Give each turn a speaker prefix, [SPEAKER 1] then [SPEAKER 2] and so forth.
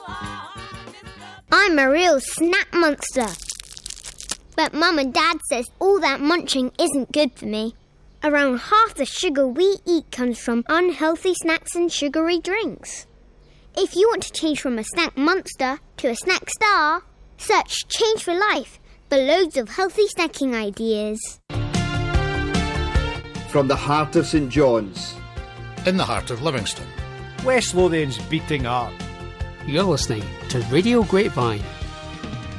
[SPEAKER 1] I'm a real snack monster. But Mum and Dad says all that munching isn't good for me. Around half the sugar we eat comes from unhealthy snacks and sugary drinks. If you want to change from a snack monster to a snack star, search Change for Life for loads of healthy snacking ideas.
[SPEAKER 2] From the heart of St John's,
[SPEAKER 3] in the heart of Livingston,
[SPEAKER 4] West Lothian's beating heart.
[SPEAKER 5] You're listening to Radio Grapevine